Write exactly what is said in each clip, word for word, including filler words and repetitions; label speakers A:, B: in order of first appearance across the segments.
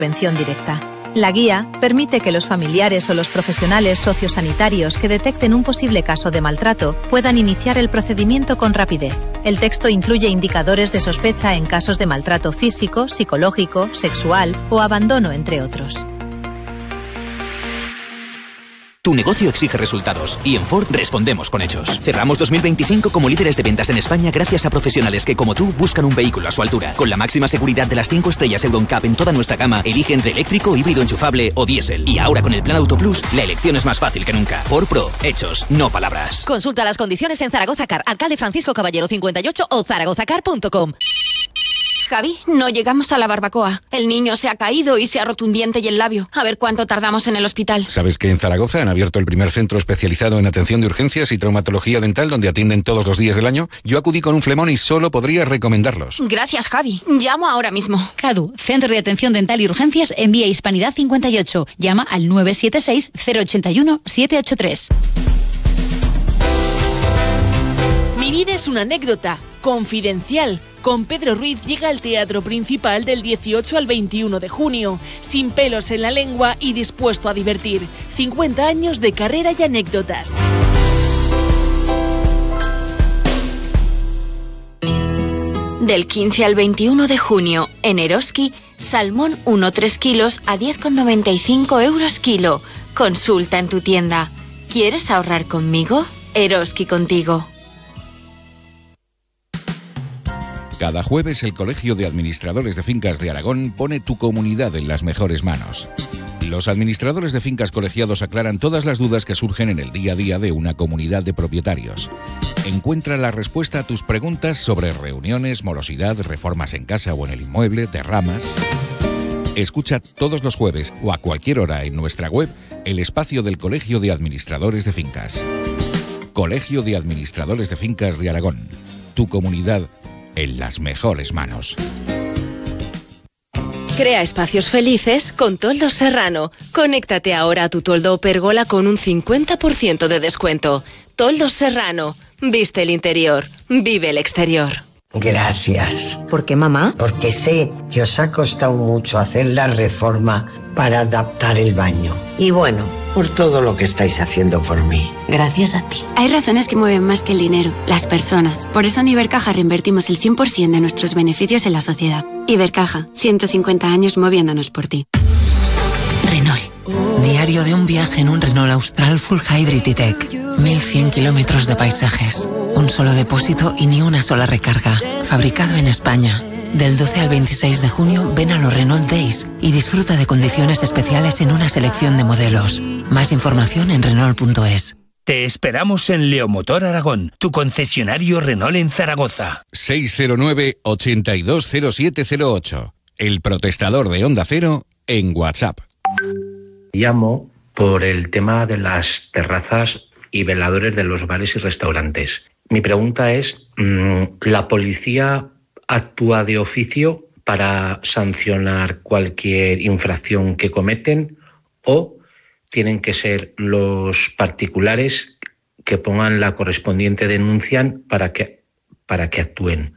A: Prevención directa. La guía permite que los familiares o los profesionales sociosanitarios que detecten un posible caso de maltrato puedan iniciar el procedimiento con rapidez. El texto incluye indicadores de sospecha en casos de maltrato físico, psicológico, sexual o abandono, entre otros.
B: Tu negocio exige resultados y en Ford respondemos con hechos. Cerramos dos mil veinticinco como líderes de ventas en España gracias a profesionales que, como tú, buscan un vehículo a su altura. Con la máxima seguridad de las cinco estrellas Euro N C A P en toda nuestra gama, elige entre eléctrico, híbrido enchufable o diésel. Y ahora con el Plan Auto Plus, la elección es más fácil que nunca. Ford Pro, hechos, no palabras.
C: Consulta las condiciones en Zaragoza Car, Alcalde Francisco Caballero cincuenta y ocho o zaragoza car punto com.
D: Javi, no llegamos a la barbacoa. El niño se ha caído y se ha roto un diente y el labio. A ver cuánto tardamos en el hospital.
E: ¿Sabes que en Zaragoza han abierto el primer centro especializado en atención de urgencias y traumatología dental donde atienden todos los días del año? Yo acudí con un flemón y solo podría recomendarlos.
D: Gracias, Javi. Llamo ahora mismo.
F: CADU, Centro de Atención Dental y Urgencias en Vía Hispanidad cincuenta y ocho. Llama al nueve siete seis, cero ocho uno, siete ocho tres.
G: Mi vida es una anécdota. Confidencial. Con Pedro Ruiz llega al Teatro Principal del dieciocho al veintiuno de junio, sin pelos en la lengua y dispuesto a divertir. cincuenta años de carrera y anécdotas.
D: Del quince al veintiuno de junio, en Eroski, salmón uno tres kilos a diez con noventa y cinco euros kilo. Consulta en tu tienda. ¿Quieres ahorrar conmigo? Eroski contigo.
E: Cada jueves el Colegio de Administradores de Fincas de Aragón pone tu comunidad en las mejores manos. Los administradores de fincas colegiados aclaran todas las dudas que surgen en el día a día de una comunidad de propietarios. Encuentra la respuesta a tus preguntas sobre reuniones, morosidad, reformas en casa o en el inmueble, derramas. Escucha todos los jueves o a cualquier hora en nuestra web el espacio del Colegio de Administradores de Fincas. Colegio de Administradores de Fincas de Aragón. Tu comunidad en las mejores manos.
H: Crea espacios felices con Toldos Serrano. Conéctate ahora a tu toldo o pérgola con un cincuenta por ciento de descuento. Toldos Serrano. Viste el interior, vive el exterior.
I: Gracias. ¿Por qué, mamá? Porque sé que os ha costado mucho hacer la reforma para adaptar el baño. Y bueno, por todo lo que estáis haciendo por mí. Gracias a ti.
J: Hay razones que mueven más que el dinero, las personas. Por eso en Ibercaja reinvertimos el cien por ciento de nuestros beneficios en la sociedad. Ibercaja, ciento cincuenta años moviéndonos por ti.
K: Renault. Diario de un viaje en un Renault Austral Full Hybrid E-Tech. mil cien kilómetros de paisajes. Un solo depósito y ni una sola recarga. Fabricado en España. Del doce al veintiséis de junio ven a los Renault Days y disfruta de condiciones especiales en una selección de modelos. Más información en Renault punto es.
L: Te esperamos en Leomotor Aragón, tu concesionario Renault en Zaragoza.
E: seis cero nueve, ochenta y dos cero siete cero ocho. El protestador de Onda Cero en WhatsApp.
M: Llamo por el tema de las terrazas y veladores de los bares y restaurantes. Mi pregunta es, ¿la policía actúa de oficio para sancionar cualquier infracción que cometen o tienen que ser los particulares que pongan la correspondiente denuncia para que, para que actúen?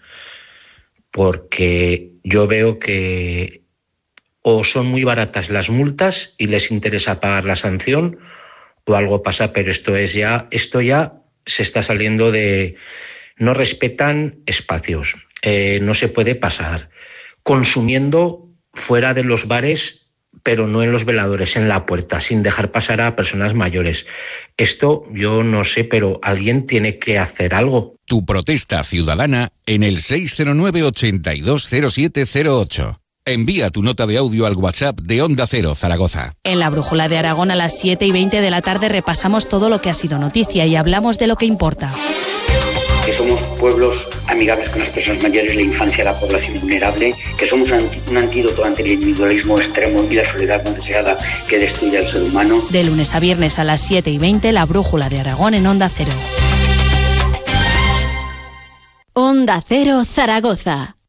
M: Porque yo veo que o son muy baratas las multas y les interesa pagar la sanción o algo pasa, pero esto es ya, esto ya se está saliendo de... No respetan espacios, eh, no se puede pasar. Consumiendo fuera de los bares, pero no en los veladores, en la puerta, sin dejar pasar a personas mayores. Esto yo no sé, pero alguien tiene que hacer algo.
E: Tu protesta ciudadana en el seis cero nueve, ochenta y dos cero siete cero ocho. Envía tu nota de audio al WhatsApp de Onda Cero Zaragoza.
N: En la Brújula de Aragón a las siete y veinte de la tarde repasamos todo lo que ha sido noticia y hablamos de lo que importa.
O: Que somos pueblos amigables con las personas mayores, la infancia, la población vulnerable, que somos un antídoto ante el individualismo extremo y la soledad no deseada que destruye al ser humano.
N: De lunes a viernes a las siete y veinte, la Brújula de Aragón en Onda Cero.
P: Onda Cero Zaragoza.